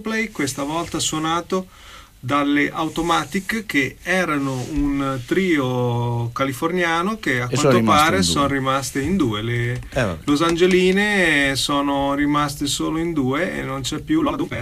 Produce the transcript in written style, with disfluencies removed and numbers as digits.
Play, questa volta suonato dalle Automatic, che erano un trio californiano che a quanto pare sono rimaste in due. Le Los Angeline sono rimaste solo in due e non c'è più la